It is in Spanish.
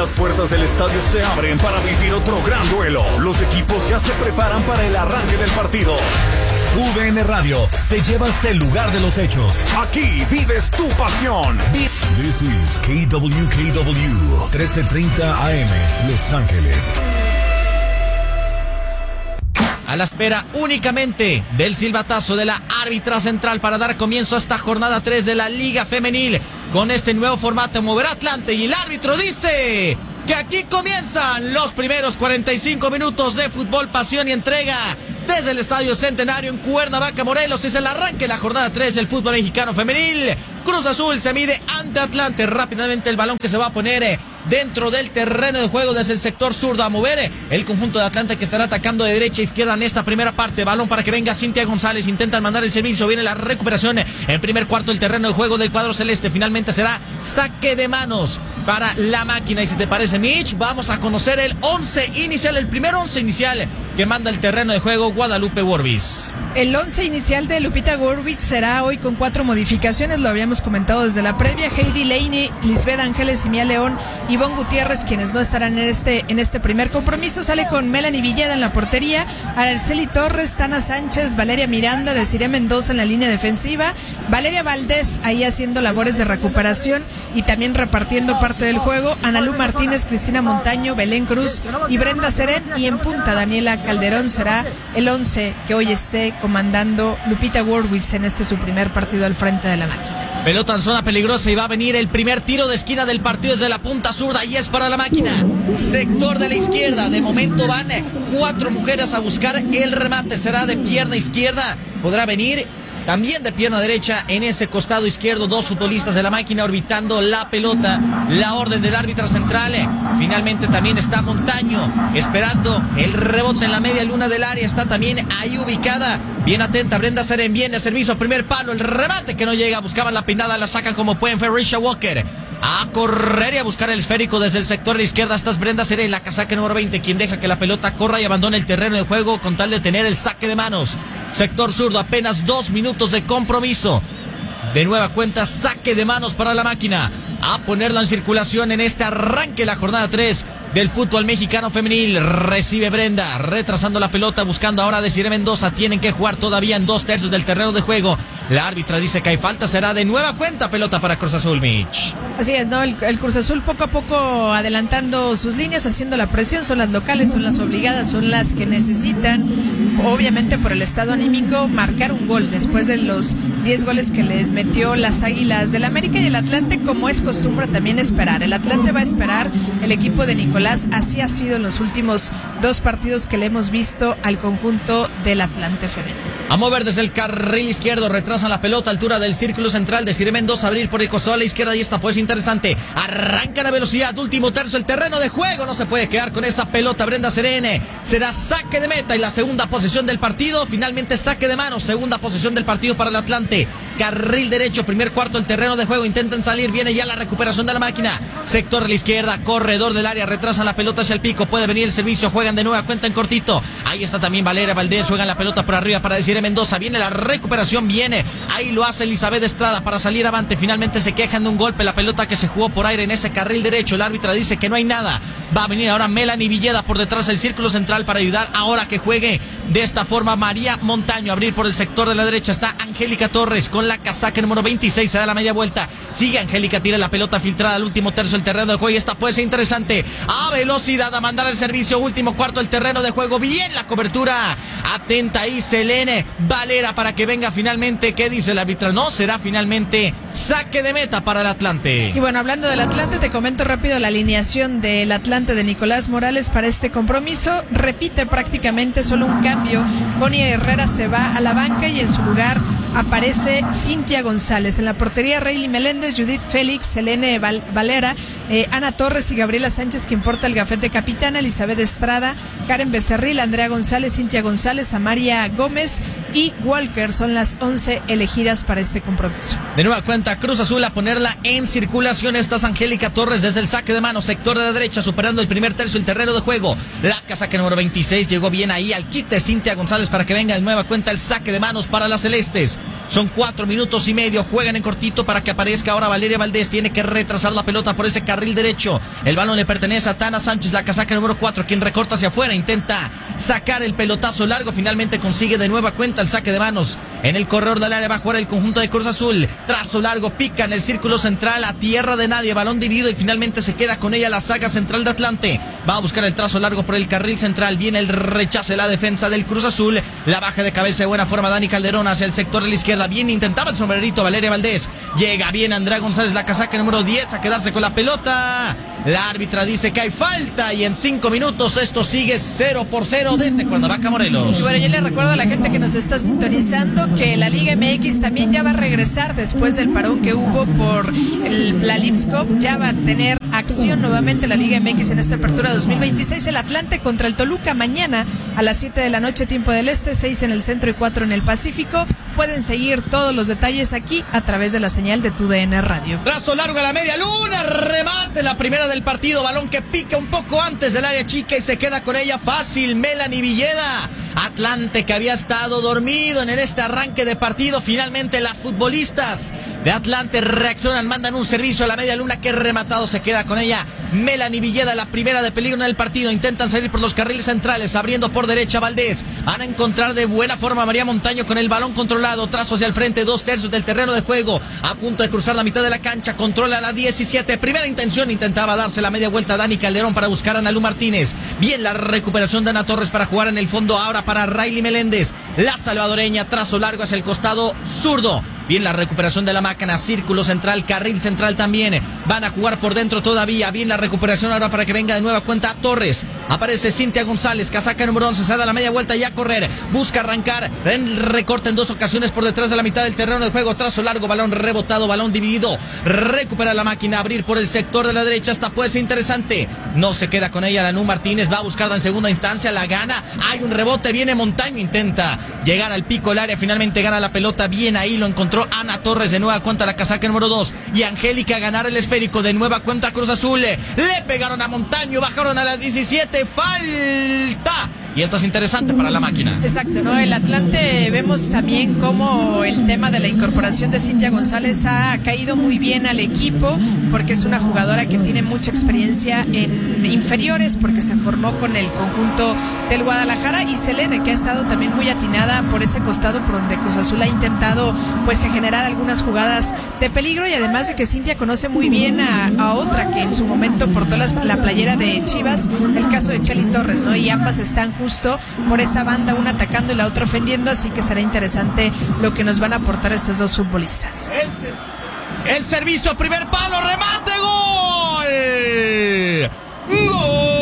Las puertas del estadio se abren para vivir otro gran duelo. Los equipos ya se preparan para el arranque del partido. UDN Radio te lleva hasta el lugar de los hechos. Aquí vives tu pasión. This is KWKW 1330 AM Los Ángeles. A la espera únicamente del silbatazo de la árbitra central para dar comienzo a esta jornada 3 de la Liga Femenil. Con este nuevo formato moverá Atlante y el árbitro dice que aquí comienzan los primeros 45 minutos de fútbol, pasión y entrega desde el Estadio Centenario en Cuernavaca, Morelos. Es el arranque de la jornada 3 del fútbol mexicano femenil. Cruz Azul se mide ante Atlante. Rápidamente el balón que se va a poner dentro del terreno de juego desde el sector zurdo a mover el conjunto de Atlante, que estará atacando de derecha a izquierda en esta primera parte. Balón para que venga Cintia González. Intentan mandar el servicio. Viene la recuperación en primer cuarto del terreno de juego del cuadro celeste. Finalmente será saque de manos para la máquina. Y si te parece, Mitch, vamos a conocer el 11 inicial, el primer 11 inicial que manda el terreno de juego Guadalupe Worbis. El 11 inicial de Lupita Worbis será hoy con 4 modificaciones, lo habíamos comentado desde la previa. Heidi Laney, Lisbeth Ángeles, Mía León, Ivonne Gutiérrez, quienes no estarán en este primer compromiso. Sale con Melanie Villeda en la portería, Araceli Torres, Tana Sánchez, Valeria Miranda, Desiree Mendoza en la línea defensiva, Valeria Valdés ahí haciendo labores de recuperación y también repartiendo parte del juego, Analú Martínez, Cristina Montaño, Belén Cruz y Brenda Serén, y en punta Daniela Calderón. Será el 11 que hoy esté comandando Lupita Worbis en este su primer partido al frente de la máquina. Pelota en zona peligrosa y va a venir el primer tiro de esquina del partido desde la punta zurda y es para la máquina. Sector de la izquierda. De momento van 4 mujeres a buscar el remate. Será de pierna izquierda. Podrá venir también de pierna derecha en ese costado izquierdo. 2 futbolistas de la máquina orbitando la pelota. La orden del árbitro central. Finalmente también está Montaño esperando el rebote en la media luna del área. Está también ahí ubicada. Bien atenta Brenda Serén. Viene servicio, primer palo. El remate que no llega. Buscaban la peinada. La sacan como pueden. Ferisha Walker a correr y a buscar el esférico desde el sector de la izquierda. Esta es Brenda Serén, la casaca número 20, quien deja que la pelota corra y abandone el terreno de juego con tal de tener el saque de manos. Sector zurdo, apenas 2 minutos de compromiso. De nueva cuenta, saque de manos para la máquina. A ponerla en circulación en este arranque, la jornada 3 del fútbol mexicano femenil. Recibe Brenda, retrasando la pelota, buscando ahora a Desiree Mendoza. Tienen que jugar todavía en 2/3 del terreno de juego. La árbitra dice que hay falta, será de nueva cuenta pelota para Cruz Azul, Mitch. Así es, ¿no? El Cruz Azul poco a poco adelantando sus líneas, haciendo la presión. Son las locales, son las obligadas, son las que necesitan, obviamente por el estado anímico, marcar un gol después de los 10 goles que les metió las Águilas del América. Y el Atlante, como es costumbre, también esperar. El Atlante va a esperar, el equipo de Nicolás. Así ha sido en los últimos 2 partidos que le hemos visto al conjunto del Atlante femenino. A mover desde el carril izquierdo, retrasan la pelota, altura del círculo central. Desiree Mendoza, abrir por el costado a la izquierda y esta pues interesante. Arranca la velocidad, último tercio, el terreno de juego. No se puede quedar con esa pelota Brenda Serén. Será saque de meta y la segunda posesión del partido. Finalmente saque de mano, segunda posesión del partido para el Atlante. Carril derecho, primer cuarto, el terreno de juego. Intentan salir, viene ya la recuperación de la máquina. Sector de la izquierda, corredor del área, retrasan la pelota hacia el pico. Puede venir el servicio, juegan de nueva cuenta en cortito. Ahí está también Valeria Valdés, juegan la pelota por arriba para Desiree Mendoza. Viene la recuperación, viene. Ahí lo hace Elizabeth Estrada para salir avante. Finalmente se quejan de un golpe. La pelota que se jugó por aire en ese carril derecho. El árbitra dice que no hay nada. Va a venir ahora Melanie Villeda por detrás del círculo central para ayudar ahora que juegue de esta forma María Montaño. Abrir por el sector de la derecha está Angélica Torres con la casaca número 26. Se da la media vuelta. Sigue Angélica, tira la pelota filtrada al último tercio del terreno de juego. Y esta puede ser interesante. A velocidad, a mandar el servicio. Último cuarto del terreno de juego. Bien la cobertura. Atenta ahí Selene Valera para que venga finalmente. ¿Qué dice el árbitro? No, será finalmente saque de meta para el Atlante. Y bueno, hablando del Atlante, te comento rápido la alineación del Atlante de Nicolás Morales para este compromiso. Repite prácticamente, solo un cambio. Connie Herrera se va a la banca y en su lugar aparece Cintia González. En la portería, Rayleigh Meléndez, Judith Félix, Selene Valera, Ana Torres y Gabriela Sánchez, quien porta el gafete capitana, Elizabeth Estrada, Karen Becerril, Andrea González, Cintia González, Amaria Gómez y Walker. Son las 11 elegidas para este compromiso. De nueva cuenta, Cruz Azul a ponerla en circulación. Esta es Angélica Torres desde el saque de mano, sector de la derecha, superando el primer tercio del terreno de juego. La casaca número 26 llegó bien ahí al quite Cintia González para que venga de nueva cuenta el saque de manos para las celestes. Son 4 minutos y medio. Juegan en cortito para que aparezca ahora Valeria Valdés. Tiene que retrasar la pelota por ese carril derecho. El balón le pertenece a Tana Sánchez, la casaca número 4, quien recorta hacia afuera. Intenta sacar el pelotazo largo. Finalmente consigue de nueva cuenta el saque de manos. En el corredor del área va a jugar el conjunto de Cruz Azul. Trazo largo, pica en el círculo central a tierra de nadie. Balón dividido y finalmente se queda con ella la saga central de Atlante. Va a buscar el trazo largo por el carril central. Viene el rechace, la defensa del Cruz Azul. La baja de cabeza de buena forma Dani Calderón hacia el sector de la izquierda. Bien intentaba el sombrerito Valeria Valdés. Llega bien Andrea González, la casaca número 10, a quedarse con la pelota. La árbitra dice que hay falta y en 5 minutos esto sigue 0-0 desde Cuernavaca, Morelos. Y bueno, yo le recuerdo a la gente que nos está sintonizando que la Liga MX también ya va a regresar después del parón que hubo por la Leagues Cup. Ya va a tener acción nuevamente la Liga MX en esta apertura 2026. El Atlante contra el Toluca mañana a las 7 de la noche, tiempo del este, 6 en el centro y 4 en el Pacífico. Pueden seguir todos los detalles aquí a través de la señal de TUDN Radio. Trazo largo a la media luna, remate la primera del partido, balón que pica un poco antes del área chica y se queda con ella fácil Melanie Villeda. Atlante que había estado dormido en este arranque de partido. Finalmente las futbolistas de Atlante reaccionan, mandan un servicio a la media luna que rematado se queda con ella Melanie Villeda, la primera de peligro en el partido. Intentan salir por los carriles centrales, abriendo por derecha Valdés. Van a encontrar de buena forma a María Montaño con el balón controlado, trazo hacia el frente, 2/3 del terreno de juego, a punto de cruzar la mitad de la cancha, controla la 17, primera intención, intentaba darse la media vuelta a Dani Calderón para buscar a Analu Martínez. Bien la recuperación de Ana Torres para jugar en el fondo ahora para Riley Meléndez, la salvadoreña, trazo largo hacia el costado zurdo. Bien la recuperación de la máquina, círculo central, carril central también. Van a jugar por dentro todavía. Bien la recuperación ahora para que venga de nueva cuenta a Torres. Aparece Cintia González, casaca número 11, se da la media vuelta y a correr. Busca arrancar, recorta en 2 ocasiones por detrás de la mitad del terreno de juego. Trazo largo, balón rebotado, balón dividido. Recupera la máquina, abrir por el sector de la derecha. Esta puede ser interesante. No se queda con ella Analu Martínez, va a buscarla en segunda instancia, la gana. Hay un rebote, viene Montaño, intenta llegar al pico del área. Finalmente gana la pelota, bien ahí lo encontró Ana Torres, de nueva cuenta la casaca número 2 y Angélica a ganar el esférico, de nueva cuenta Cruz Azul. Le pegaron a Montaño, bajaron a las 17, falta. Y esto es interesante para la máquina. Exacto, ¿no? El Atlante vemos también cómo el tema de la incorporación de Cintia González ha caído muy bien al equipo, porque es una jugadora que tiene mucha experiencia en inferiores, porque se formó con el conjunto del Guadalajara, y Selene, que ha estado también muy atinada por ese costado por donde Cruz Azul ha intentado pues generar algunas jugadas de peligro, y además de que Cintia conoce muy bien a otra que en su momento portó la playera de Chivas, el caso de Chely Torres, ¿no? Y ambas están justo por esa banda, una atacando y la otra ofendiendo, así que será interesante lo que nos van a aportar estas dos futbolistas. El servicio, primer palo, remate, gol.